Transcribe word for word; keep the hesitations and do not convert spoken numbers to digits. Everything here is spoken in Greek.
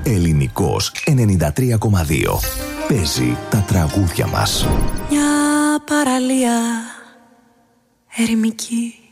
Ελληνικός ενενήντα τρία κόμμα δύο. Παίζει τα τραγούδια μας. Μια παραλία ερημική